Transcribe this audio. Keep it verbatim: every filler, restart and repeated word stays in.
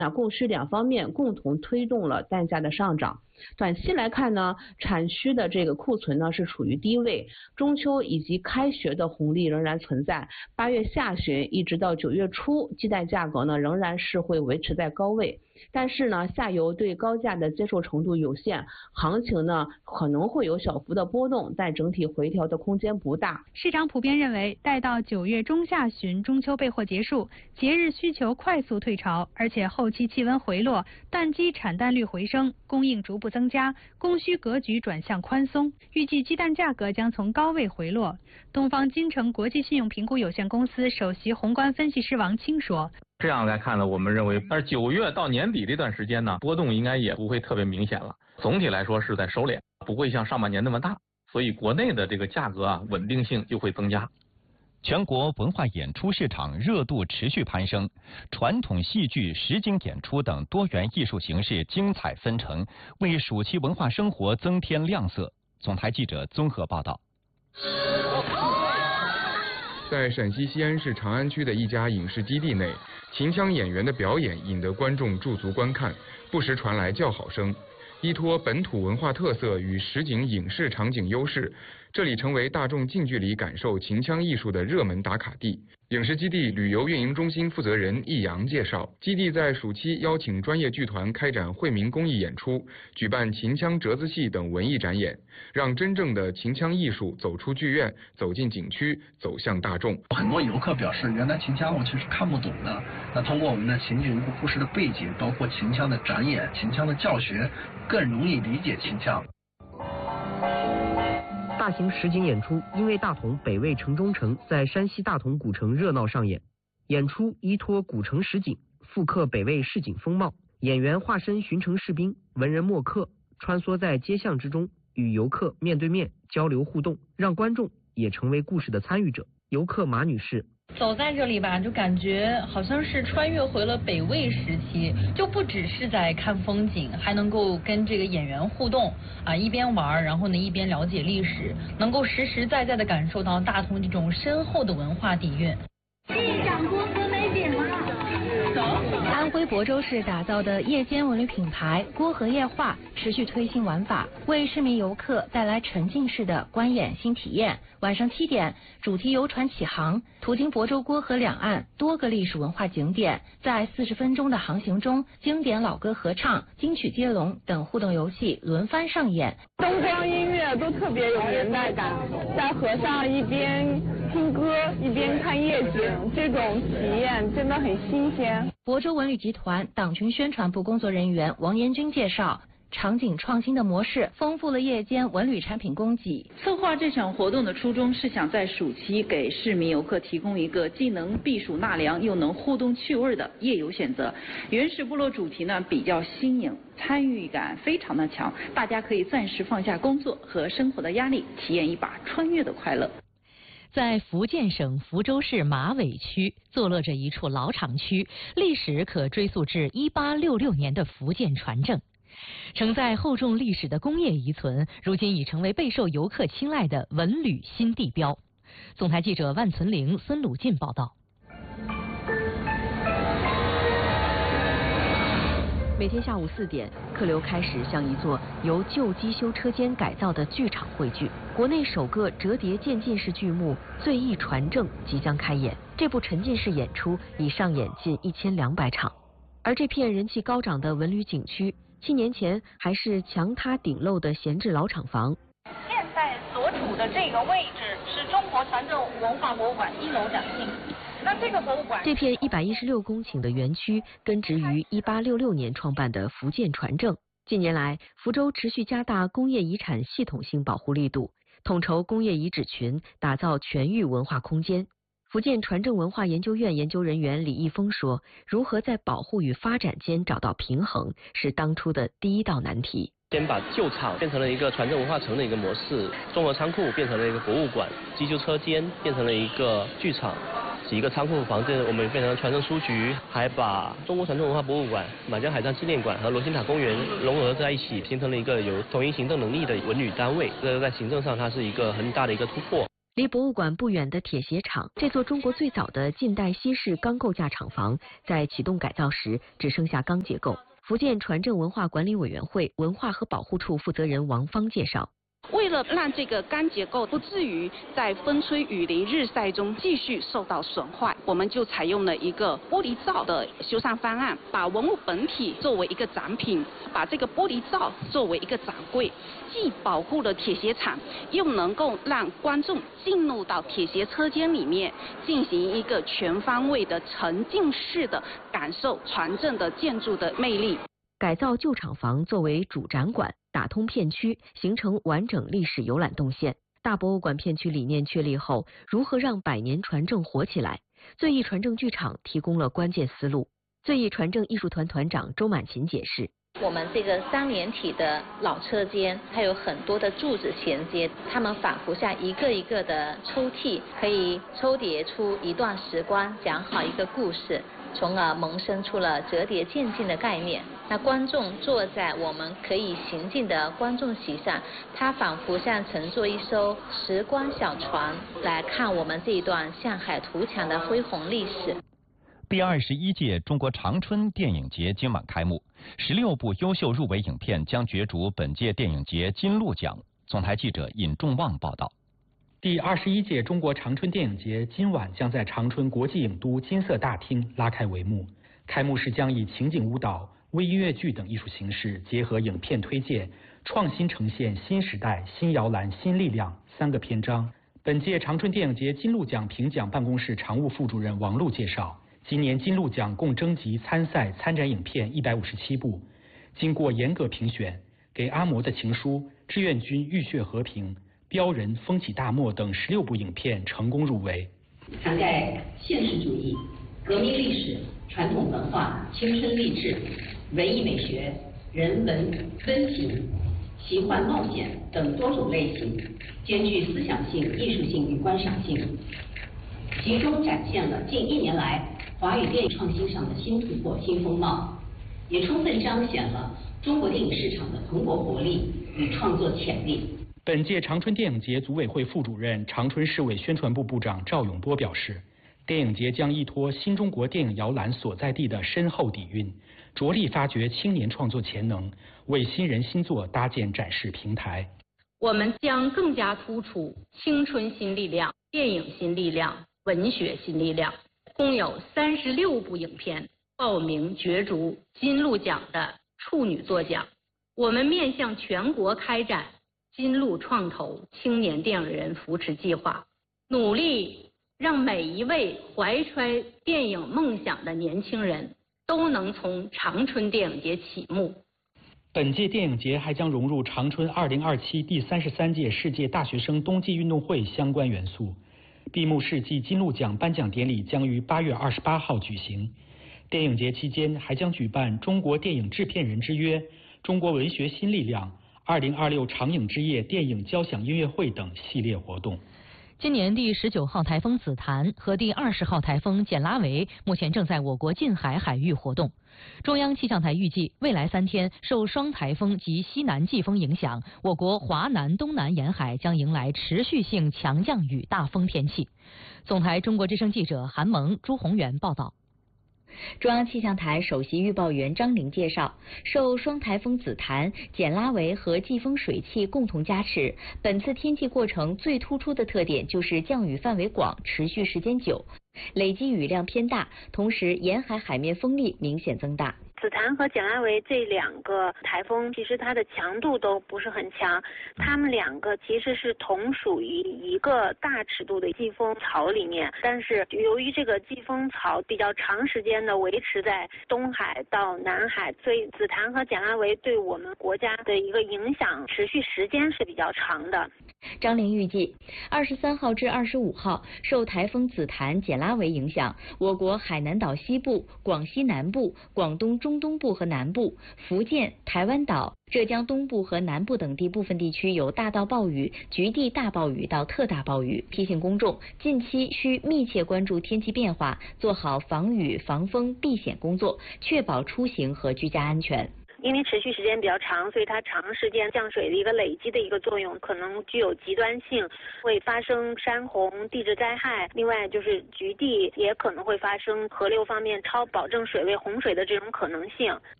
那供需两方面共同推动了蛋价的上涨。短期来看呢，产区的这个库存呢是处于低位，中秋以及开学的红利仍然存在。八月下旬一直到九月初，鸡蛋价格呢仍然是会维持在高位。但是呢，下游对高价的接受程度有限，行情呢可能会有小幅的波动，但整体回调的空间不大。 市场普遍认为，待到九月中下旬中秋备货结束，节日需求快速退潮，而且后期气温回落，蛋鸡产蛋率回升，供应逐步增加，供需格局转向宽松，预计鸡蛋价格将从高位回落。东方金城国际信用评估有限公司首席宏观分析师王清说。 这样来看呢，我们认为，但是九月到年底这段时间呢，波动应该也不会特别明显了。总体来说是在收敛，不会像上半年那么大，所以国内的这个价格啊稳定性就会增加。 全国文化演出市场热度持续攀升，传统戏剧、实景演出等多元艺术形式精彩纷呈，为暑期文化生活增添亮色。总台记者综合报道。 在陕西西安市长安区的一家影视基地内，秦腔演员的表演引得观众驻足观看，不时传来叫好声。依托本土文化特色与实景影视场景优势，这里成为大众近距离感受秦腔艺术的热门打卡地。影视基地旅游运营中心负责人易阳介绍，基地在暑期邀请专业剧团开展惠民公益演出，举办秦腔折子戏等文艺展演，让真正的秦腔艺术走出剧院，走进景区，走向大众。 很多游客表示，原来秦腔我其实看不懂的，那通过我们的情景故事的背景，包括秦腔的展演、秦腔的教学，更容易理解秦腔。 大型实景演出《因为大同北魏城中城》在山西大同古城热闹上演，演出依托古城实景，复刻北魏市井风貌，演员化身巡城士兵、文人墨客，穿梭在街巷之中，与游客面对面交流互动，让观众也成为故事的参与者。游客马女士。 走在这里吧，就感觉好像是穿越回了北魏时期，就不只是在看风景，还能够跟这个演员互动啊，一边玩，然后呢一边了解历史，能够实实在在的感受到大同这种深厚的文化底蕴。 地长锅和美饼吗？ 安徽亳州市打造的夜间文旅品牌郭河夜话持续推新玩法，为市民游客带来沉浸式的观演新体验。晚上七点，主题游船启航，途经亳州郭河两岸多个历史文化景点，在四十分钟的航行中，经典老歌合唱、金曲接龙等互动游戏轮番上演， 灯光音乐都特别有年代感，在河上一边听歌一边看夜景，这种体验真的很新鲜。 亳州文旅集团党群宣传部工作人员王延军介绍，场景创新的模式丰富了夜间文旅产品供给。 策划这场活动的初衷是想在暑期给市民游客提供一个既能避暑纳凉又能互动趣味的夜游选择。原始部落主题呢比较新颖，参与感非常的强，大家可以暂时放下工作和生活的压力，体验一把穿越的快乐。 在福建省福州市马尾区坐落着一处老厂区，历史可追溯至一八六六年的福建船政。承载厚重历史的工业遗存，如今已成为备受游客青睐的文旅新地标。总台记者万存玲、孙鲁进报道。 每天下午四点，客流开始向一座由旧机修车间改造的剧场汇聚。国内首个折叠渐进式剧目《醉意传正》即将开演。这部沉浸式演出已上演近一千两百场。而这片人气高涨的文旅景区，七年前还是墙塌顶漏的闲置老厂房。 现在所处的这个位置是中国船政文化博物馆一楼展厅。那这个博物馆， 这片一百一十六公顷的园区根植于一八六六年创办的福建船政。近年来，福州持续加大工业遗产系统性保护力度，统筹工业遗址群，打造全域文化空间。福建船政文化研究院研究人员李毅峰说，如何在保护与发展间找到平衡，是当初的第一道难题。 先把旧厂变成了一个船政文化城的一个模式，综合仓库变成了一个博物馆，机修车间变成了一个剧场，几个仓库房间我们变成了船政书局，还把中国船政文化博物馆、满江海上纪念馆和罗星塔公园融合在一起，形成了一个有统一行政能力的文旅单位。这个在行政上它是一个很大的一个突破。 离博物馆不远的铁鞋厂，这座中国最早的近代西式钢构架厂房，在启动改造时只剩下钢结构。福建船政文化管理委员会文化和保护处负责人王芳介绍。 为了让这个钢结构不至于在风吹雨淋日晒中继续受到损坏，我们就采用了一个玻璃罩的修缮方案，把文物本体作为一个展品，把这个玻璃罩作为一个展柜，既保护了铁鞋厂，又能够让观众进入到铁鞋车间里面，进行一个全方位的沉浸式的感受船政的建筑的魅力。 改造旧厂房作为主展馆，打通片区，形成完整历史游览动线。大博物馆片区理念确立后，如何让百年船政活起来？最艺船政剧场提供了关键思路。最艺船政艺术团团长周满琴解释。 我们这个三连体的老车间，它有很多的柱子衔接，它们仿佛像一个一个的抽屉，可以抽叠出一段时光，讲好一个故事，从而萌生出了折叠渐进的概念。那观众坐在我们可以行进的观众席上，它仿佛像乘坐一艘时光小船，来看我们这一段向海图强的恢宏历史。 第二十一届中国长春电影节今晚开幕，十六部优秀入围影片将角逐本届电影节金鹿奖。总台记者尹仲旺报道。 第二十一届中国长春电影节今晚将在长春国际影都金色大厅拉开帷幕。开幕式将以情景舞蹈、微音乐剧等艺术形式，结合影片推介，创新呈现新时代、新摇篮、新力量三个篇章。本届长春电影节金鹿奖评奖办公室常务副主任王璐介绍，今年金鹿奖共征集参赛参展影片一百五十七部，经过严格评选，给阿嬷的情书、志愿军浴血和平、标人风起大漠等十六部影片成功入围。 涵盖现实主义、革命历史、传统文化、青春励志、文艺美学、人文、温情、奇幻冒险等多种类型，兼具思想性、艺术性与观赏性，集中展现了近一年来华语电影创新上的新突破、新风貌，也充分彰显了中国电影市场的蓬勃活力与创作潜力。 本届长春电影节组委会副主任、长春市委宣传部部长赵永波表示，电影节将依托新中国电影摇篮所在地的深厚底蕴，着力发掘青年创作潜能，为新人新作搭建展示平台。 我们将更加突出青春新力量、电影新力量、文学新力量，共有三十六部影片报名角逐金鹿奖的处女作奖。我们面向全国开展金鹿创投青年电影人扶持计划，努力让每一位怀揣电影梦想的年轻人都能从长春电影节启幕。 本届电影节还将融入长春二零二七第三十三届世界大学生冬季运动会相关元素。闭幕式暨金鹿奖颁奖典礼将于八月二十八号举行。电影节期间还将举办中国电影制片人之约、中国文学新力量、二零二六长影之夜电影交响音乐会等系列活动。 今年第十九号台风紫檀和第二十号台风简拉维目前正在我国近海海域活动。中央气象台预计，未来三天受双台风及西南季风影响，我国华南、东南沿海将迎来持续性强降雨大风天气。总台中国之声记者韩萌、朱宏元报道。 中央气象台首席预报员张玲介绍，受双台风紫檀、简拉维和季风水汽共同加持，本次天气过程最突出的特点就是降雨范围广、持续时间久，累积雨量偏大，同时沿海海面风力明显增大。 紫檀和简拉维这两个台风，其实它的强度都不是很强，它们两个其实是同属于一个大尺度的季风槽里面，但是由于这个季风槽比较长时间的维持在东海到南海，所以紫檀和简拉维对我们国家的一个影响持续时间是比较长的。 张玲预计，二十三号至二十五号受台风紫檀、简拉维影响，我国海南岛西部、广西南部、广东中东部和南部、福建、台湾岛、浙江东部和南部等地部分地区有大到暴雨、局地大暴雨到特大暴雨。提醒公众，近期需密切关注天气变化，做好防雨、防风、避险工作，确保出行和居家安全。 因为持续时间比较长，所以它长时间降水的一个累积的一个作用，可能具有极端性，会发生山洪、地质灾害。另外就是局地也可能会发生河流方面超保证水位洪水的这种可能性。